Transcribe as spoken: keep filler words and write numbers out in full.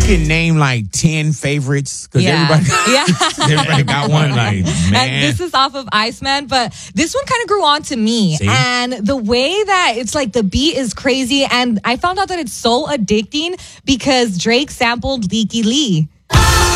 can name like ten favorites because Yeah. everybody, Yeah. everybody got one. Like, man. And this is off of Iceman, but this one kind of grew on to me. See? And the way that it's like the beat is crazy. And I found out that it's so addicting because Drake sampled Leaky Lee.